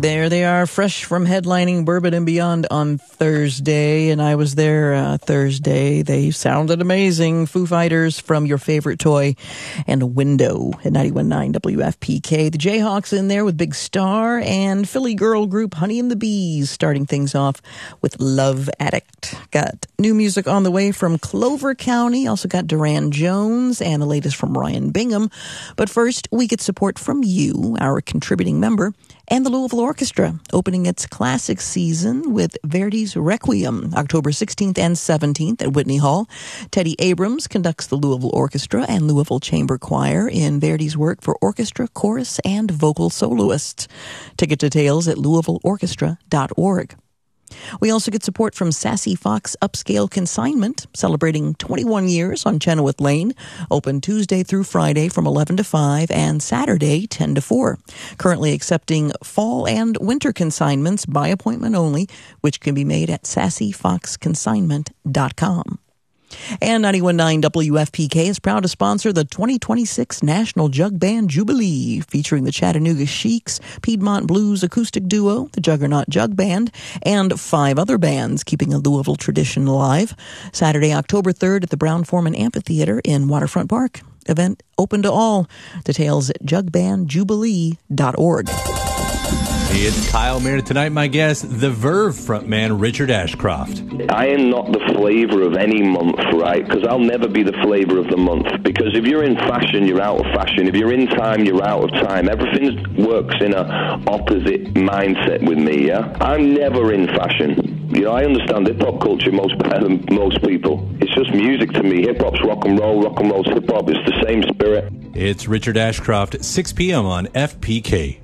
There they are, fresh from headlining Bourbon and Beyond on Thursday, and I was there Thursday. They sounded amazing. Foo Fighters, From Your Favorite Toy, and a Window at 91.9 WFPK. The Jayhawks in there with Big Star, and Philly girl group Honey and the Bees starting things off with Love Addict. Got new music on the way from Clover County. Also got Duran Jones and the latest from Ryan Bingham. But first, we get support from you, our contributing member, and the Louisville Orchestra, opening its classic season with Verdi's Requiem, October 16th and 17th at Whitney Hall. Teddy Abrams conducts the Louisville Orchestra and Louisville Chamber Choir in Verdi's work for orchestra, chorus, and vocal soloists. Ticket details at louisvilleorchestra.org. We also get support from Sassy Fox Upscale Consignment, celebrating 21 years on Chenoweth Lane, open Tuesday through Friday from 11 to 5 and Saturday 10 to 4. Currently accepting fall and winter consignments by appointment only, which can be made at sassyfoxconsignment.com. And 91.9 WFPK is proud to sponsor the 2026 National Jug Band Jubilee, featuring the Chattanooga Sheiks, Piedmont Blues acoustic duo, the Juggernaut Jug Band, and 5 other bands keeping a Louisville tradition alive. Saturday, October 3rd at the Brown-Forman Amphitheater in Waterfront Park. Event open to all. Details at jugbandjubilee.org. Hey, it's Kyle Meredith. Tonight, my guest, the Verve frontman, Richard Ashcroft. I am not the flavor of any month, right? Because I'll never be the flavor of the month. Because if you're in fashion, you're out of fashion. If you're in time, you're out of time. Everything works in a opposite mindset with me, yeah? I'm never in fashion. You know, I understand hip-hop culture most better than most people. It's just music to me. Hip-hop's rock and roll's hip-hop. It's the same spirit. It's Richard Ashcroft, 6 p.m. on FPK.